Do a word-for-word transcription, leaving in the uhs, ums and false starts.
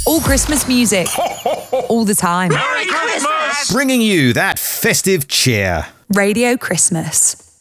All Christmas music. All the time. Merry Christmas! Bringing you that festive cheer. Radio Christmas.